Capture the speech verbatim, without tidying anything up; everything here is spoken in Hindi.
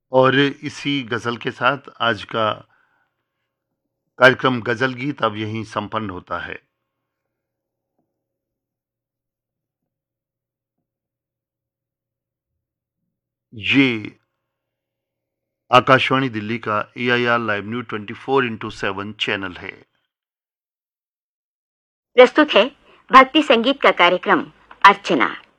और इसी गज़ल के साथ आज का कार्यक्रम गज़ल गीत अब यहीं संपन्न होता है। ये आकाशवाणी दिल्ली का ए I R live news twenty four into seven channel है। प्रस्तुत है भक्ति संगीत का कार्यक्रम अर्चना।